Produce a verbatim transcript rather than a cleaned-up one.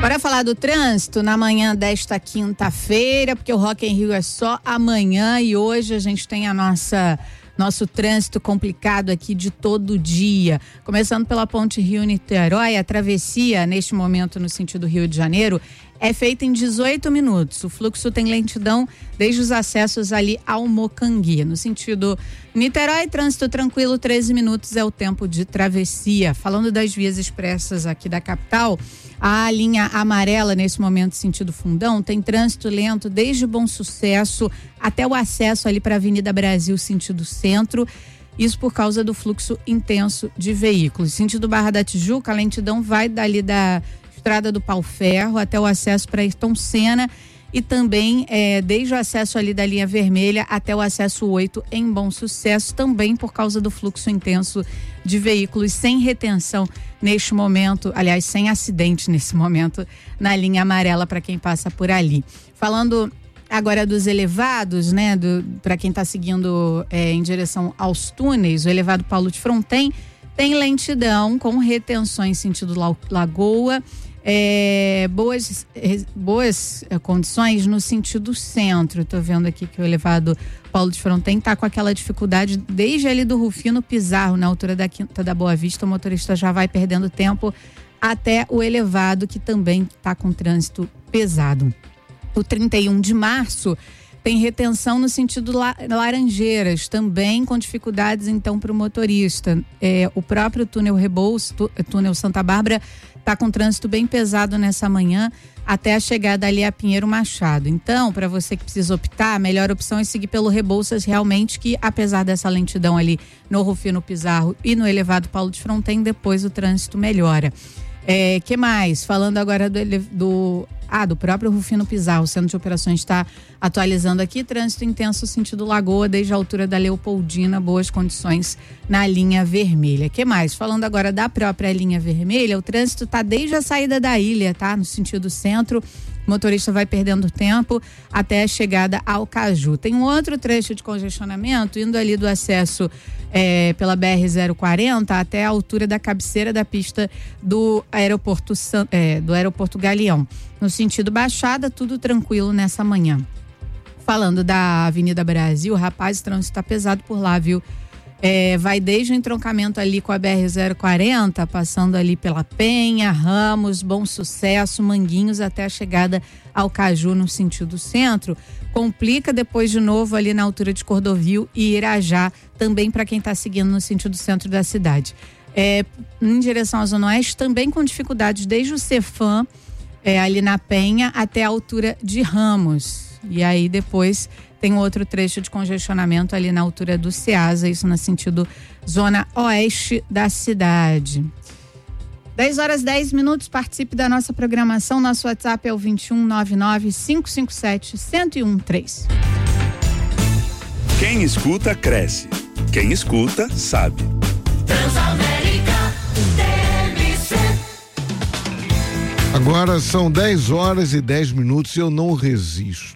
Bora falar do trânsito na manhã desta quinta-feira, porque o Rock in Rio é só amanhã e hoje a gente tem a nossa nosso trânsito complicado aqui de todo dia. Começando pela Ponte Rio-Niterói, a travessia neste momento no sentido Rio de Janeiro é feita em dezoito minutos. O fluxo tem lentidão desde os acessos ali ao Mocangui. No sentido Niterói, trânsito tranquilo, treze minutos é o tempo de travessia. Falando das vias expressas aqui da capital, a linha amarela nesse momento sentido Fundão tem trânsito lento desde Bom Sucesso até o acesso ali para a Avenida Brasil sentido centro. Isso por causa do fluxo intenso de veículos. Sentido Barra da Tijuca, a lentidão vai dali da Estrada do Pau Ferro até o acesso para Ayrton Senna e também é, desde o acesso ali da linha vermelha até o acesso oito em Bom Sucesso, também por causa do fluxo intenso de veículos sem retenção neste momento, aliás, sem acidente nesse momento na linha amarela para quem passa por ali. Falando agora dos elevados, né, para quem está seguindo é, em direção aos túneis, o elevado Paulo de Fronten tem lentidão com retenções sentido Lagoa, é, boas, boas condições no sentido centro. Estou vendo aqui que o elevado Paulo de Fronten está com aquela dificuldade desde ali do Rufino Pizarro, na altura da Quinta da Boa Vista. O motorista já vai perdendo tempo até o elevado, que também está com trânsito pesado. O trinta e um de março tem retenção no sentido Laranjeiras, também com dificuldades então para o motorista. É, o próprio túnel Rebouças, túnel Santa Bárbara, está com trânsito bem pesado nessa manhã até a chegada ali a Pinheiro Machado. Então, para você que precisa optar, a melhor opção é seguir pelo Rebouças realmente, que apesar dessa lentidão ali no Rufino Pizarro e no elevado Paulo de Fronten, depois o trânsito melhora. É, que mais? Falando agora do, do, ah, do próprio Rufino Pizarro, o Centro de Operações está atualizando aqui, trânsito intenso sentido Lagoa, desde a altura da Leopoldina, boas condições na linha vermelha. Que mais? Falando agora da própria linha vermelha, o trânsito está desde a saída da ilha, tá? No sentido centro, o motorista vai perdendo tempo até a chegada ao Caju. Tem um outro trecho de congestionamento indo ali do acesso é, pela B R zero quarenta até a altura da cabeceira da pista do aeroporto, é, do aeroporto Galeão. No sentido Baixada, tudo tranquilo nessa manhã. Falando da Avenida Brasil, rapaz, o trânsito está pesado por lá, viu? É, vai desde o entroncamento ali com a B R zero quarenta, passando ali pela Penha, Ramos, Bom Sucesso, Manguinhos, até a chegada ao Caju no sentido centro. Complica depois de novo ali na altura de Cordovil e Irajá, também para quem está seguindo no sentido centro da cidade. É, em direção à Zona Oeste, também com dificuldades desde o Cefam, é, ali na Penha, até a altura de Ramos. E aí depois tem outro trecho de congestionamento ali na altura do Ceasa, isso no sentido zona oeste da cidade. dez horas e dez minutos, participe da nossa programação. Nosso WhatsApp é o vinte e um, nove nove, cinco cinco sete, um zero um três. Quem escuta, cresce. Quem escuta, sabe. Transamérica T V C. Agora são dez horas e dez minutos e eu não resisto.